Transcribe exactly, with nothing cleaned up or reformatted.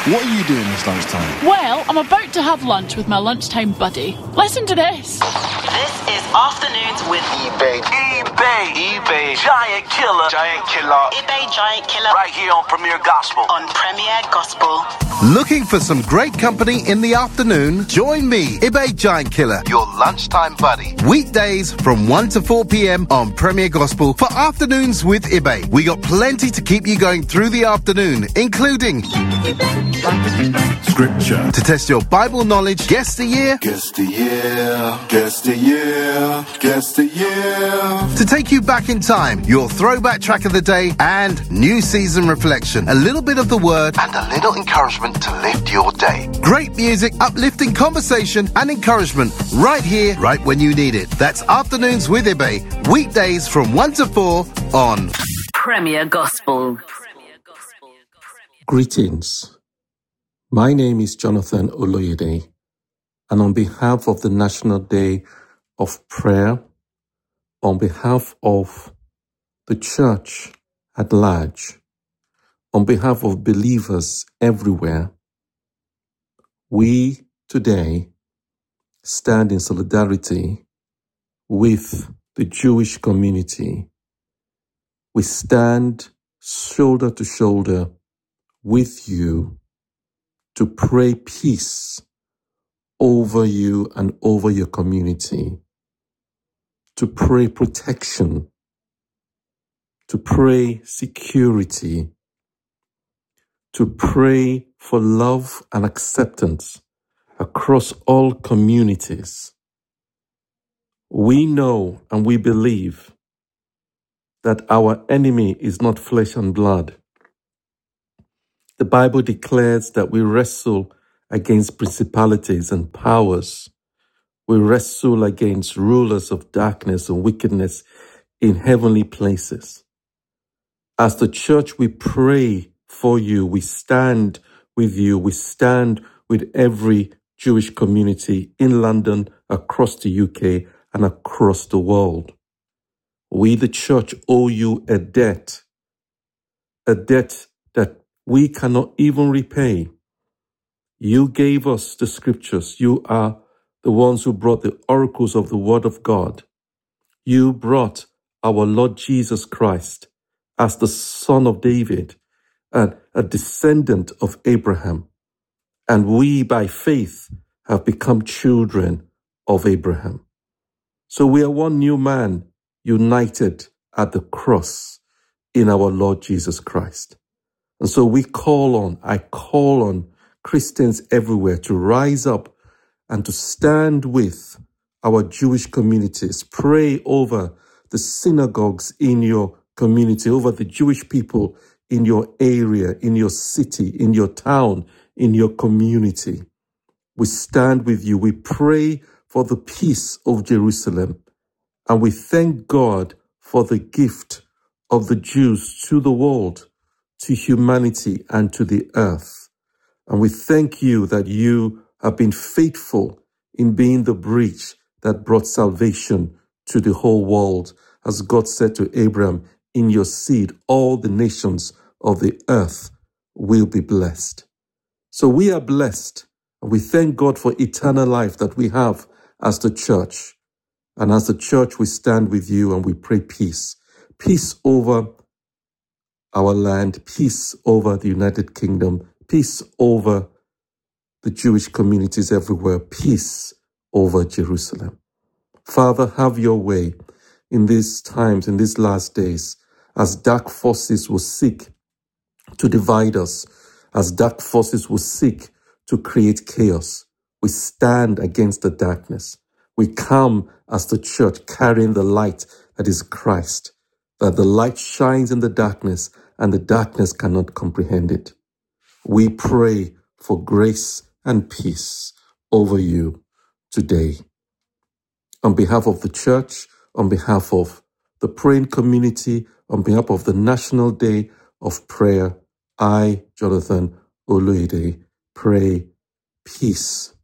What are you doing this lunchtime? Well, I'm about to have lunch with my lunchtime buddy. Listen to this. This is Afternoons with eBay. eBay. eBay. Giant killer. Giant killer. eBay Giant Killer. Right here on Premier Gospel. On Premier Gospel. Looking for some great company in the afternoon? Join me, eBay Giant Killer, Your lunchtime buddy. weekdays from one to four p.m. on Premier Gospel for Afternoons with eBay. We got plenty to keep you going through the afternoon, including Scripture. to test your Bible knowledge, guess the year, Guess the year, guess the year, guess the year. to take you back in time, your throwback track of the day, and new season reflection, a little bit of the word, And a little encouragement to lift your day. great music, uplifting conversation, and encouragement right here, right when you need it. That's Afternoons with eBay, weekdays from one to four on Premier Gospel. Greetings. My name is Jonathan Oloyede, and on behalf of the National Day of Prayer, on behalf of the church at large, on behalf of believers everywhere, we today stand in solidarity with the Jewish community. We stand shoulder to shoulder with you to pray peace over you and over your community, to pray protection, to pray security, to pray for love and acceptance across all communities. We know and we believe that our enemy is not flesh and blood. The Bible declares that we wrestle against principalities and powers. We wrestle against rulers of darkness and wickedness in heavenly places. As the church, we pray for you. We stand with you. We stand with every Jewish community in London, across the U K, and across the world. We, the church, owe you a debt, a debt that we cannot even repay. You gave us the scriptures. You are the ones who brought the oracles of the word of God. You brought our Lord Jesus Christ as the Son of David and a descendant of Abraham. And we, by faith, have become children of Abraham. So we are one new man united at the cross in our Lord Jesus Christ. And so we call on, I call on Christians everywhere to rise up and to stand with our Jewish communities. Pray over the synagogues in your community, over the Jewish people in your area, in your city, in your town, in your community. We stand with you. We pray for the peace of Jerusalem. And we thank God for the gift of the Jews to the world, to humanity, and to the earth. And we thank you that you have been faithful in being the bridge that brought salvation to the whole world. As God said to Abraham, in your seed, all the nations of the earth will be blessed. So we are blessed. And we thank God for eternal life that we have as the church. And as the church, we stand with you and we pray peace. Peace over our land, peace over the United Kingdom, peace over the Jewish communities everywhere, peace over Jerusalem. Father, have your way in these times, in these last days, as dark forces will seek to divide us, as dark forces will seek to create chaos. We stand against the darkness. We come as the church carrying the light that is Christ, that the light shines in the darkness and the darkness cannot comprehend it. We pray for grace and peace over you today. On behalf of the church, on behalf of the praying community, on behalf of the National Day of Prayer, I, Jonathan Oloyede, pray peace